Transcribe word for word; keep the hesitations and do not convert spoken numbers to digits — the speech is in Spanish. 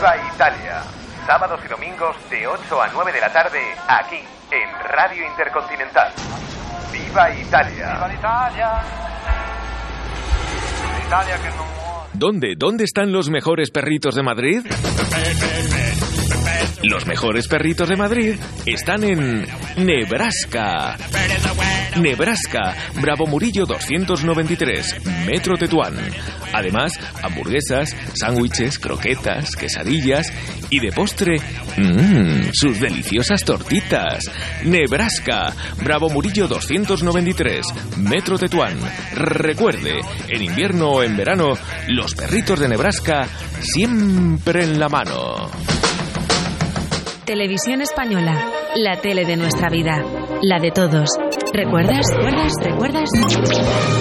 Viva Italia. Sábados y domingos de ocho a nueve de la tarde, aquí, en Radio Intercontinental. ¡Viva Italia! ¡Viva Italia! Italia que no muere. ¿Dónde? ¿Dónde están los mejores perritos de Madrid? Los mejores perritos de Madrid están en Nebraska. Nebraska, Bravo Murillo doscientos noventa y tres, Metro Tetuán. Además, hamburguesas, sándwiches, croquetas, quesadillas y de postre, mmm, sus deliciosas tortitas. Nebraska, Bravo Murillo doscientos noventa y tres, Metro Tetuán. Recuerde, en invierno o en verano, los perritos de Nebraska siempre en la mano. Televisión Española, la tele de nuestra vida, la de todos. ¿Recuerdas? ¿Recuerdas? ¿Recuerdas?